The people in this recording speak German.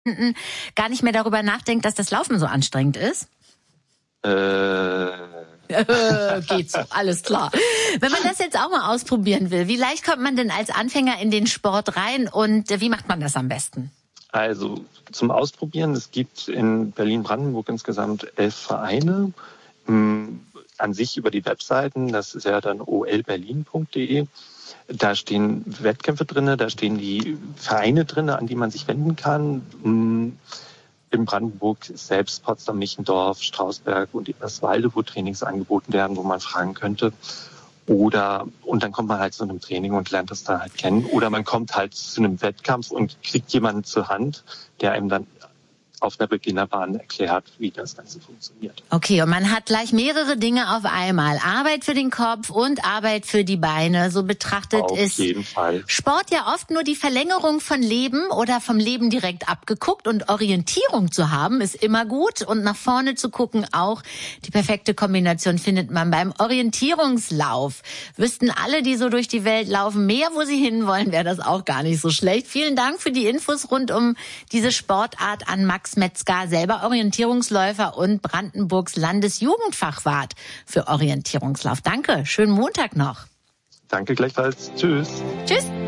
gar nicht mehr darüber nachdenkt, dass das Laufen so anstrengend ist? Geht so, alles klar. Wenn man das jetzt auch mal ausprobieren will, wie leicht kommt man denn als Anfänger in den Sport rein und wie macht man das am besten? Also zum Ausprobieren, es gibt in Berlin-Brandenburg insgesamt 11 Vereine. An sich über die Webseiten, das ist ja dann olberlin.de. Da stehen Wettkämpfe drin, da stehen die Vereine drin, an die man sich wenden kann. In Brandenburg selbst, Potsdam-Michendorf, Strausberg und Eberswalde, wo Trainings angeboten werden, wo man fragen könnte. Und dann kommt man halt zu einem Training und lernt das da halt kennen. Oder man kommt halt zu einem Wettkampf und kriegt jemanden zur Hand, der einem dann auf einer Beginnerbahn erklärt, wie das Ganze funktioniert. Okay, und man hat gleich mehrere Dinge auf einmal. Arbeit für den Kopf und Arbeit für die Beine. So betrachtet ist Sport ja oft nur die Verlängerung von Leben oder vom Leben direkt abgeguckt. Und Orientierung zu haben ist immer gut. Und nach vorne zu gucken auch. Die perfekte Kombination findet man beim Orientierungslauf. Wüssten alle, die so durch die Welt laufen, mehr, wo sie hinwollen, wäre das auch gar nicht so schlecht. Vielen Dank für die Infos rund um diese Sportart an Max Metzger, selber Orientierungsläufer und Brandenburgs Landesjugendfachwart für Orientierungslauf. Danke, schönen Montag noch. Danke gleichfalls. Tschüss. Tschüss.